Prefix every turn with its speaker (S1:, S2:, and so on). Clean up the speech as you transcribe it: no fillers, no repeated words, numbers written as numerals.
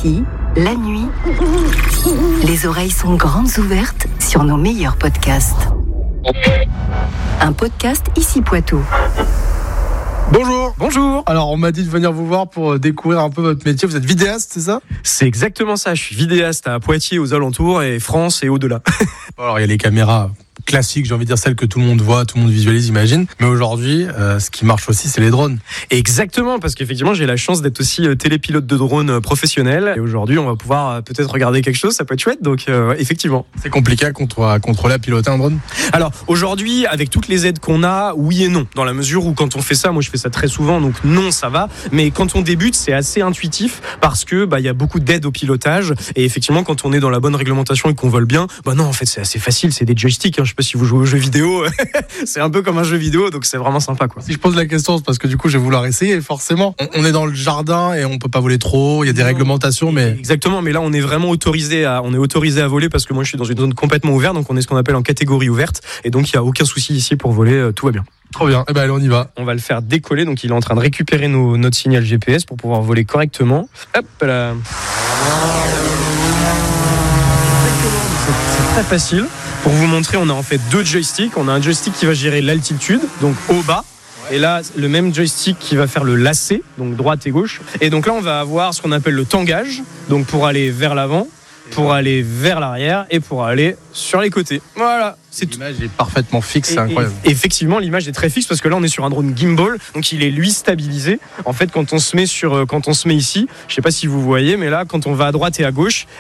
S1: Ici, la nuit, les oreilles sont grandes ouvertes sur nos meilleurs podcasts. Un podcast Ici Poitou.
S2: Bonjour.
S3: Alors, on m'a dit de venir vous voir pour découvrir un peu votre métier. Vous êtes vidéaste, c'est ça ?
S2: C'est exactement ça, je suis vidéaste à Poitiers, aux alentours, et France et au-delà.
S3: Alors, il y a les caméras classiques, j'ai envie de dire celles que tout le monde voit, tout le monde visualise, imagine. Mais aujourd'hui, ce qui marche aussi, c'est les drones.
S2: Exactement, parce qu'effectivement, j'ai la chance d'être aussi télépilote de drone professionnel. Et aujourd'hui, on va pouvoir peut-être regarder quelque chose, ça peut être chouette, donc effectivement.
S3: C'est compliqué à contrôler, à piloter un drone ?
S2: Alors, aujourd'hui, avec toutes les aides qu'on a, oui et non. Dans la mesure où quand on fait ça, moi je fais ça très souvent, donc non, ça va. Mais quand on débute, c'est assez intuitif, parce que y a beaucoup d'aides au pilotage. Et effectivement, quand on est dans la bonne réglementation et qu'on vole bien, non, en fait, c'est assez facile, c'est des joysticks, hein. Je sais pas si vous jouez aux jeux vidéo, c'est un peu comme un jeu vidéo, donc c'est vraiment sympa, quoi.
S3: Si je pose la question, c'est parce que du coup, je vais vouloir essayer. Forcément, on est dans le jardin et on peut pas voler trop. Il y a des réglementations, mais
S2: exactement. Mais là, on est vraiment autorisé à voler parce que moi, je suis dans une zone complètement ouverte, donc on est ce qu'on appelle en catégorie ouverte, et donc il y a aucun souci ici pour voler, tout va bien.
S3: Trop bien. Eh ben, allez, on y va.
S2: On va le faire décoller, donc il est en train de récupérer notre signal GPS pour pouvoir voler correctement. Hop là. C'est très facile. Pour vous montrer, on a en fait deux joysticks. On a un joystick qui va gérer l'altitude, donc haut-bas. Et là, le même joystick qui va faire le lacet, donc droite et gauche. Et donc là, on va avoir ce qu'on appelle le tangage, donc pour aller vers l'avant, pour aller vers l'arrière et pour aller sur les côtés. Voilà.
S3: L'image est parfaitement fixe, c'est incroyable.
S2: Et effectivement, l'image est très fixe parce que là, on est sur un drone gimbal, donc il est lui stabilisé. En fait, quand on se met ici, je sais pas si vous voyez, mais là, quand on va à droite et à gauche,